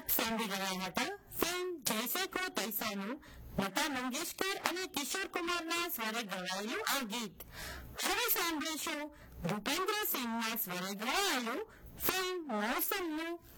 આપ સાંભળી રહ્યા હતા ફિલ્મ જૈસે કો તૈસાનું લતા મંગેશકર અને કિશોર કુમારના સ્વરે ગવાયેલું આ ગીત. હવે સાંભળીશું ભૂપેન્દ્ર સિંહના સ્વરે ગવાયેલું ફિલ્મ મોસમનું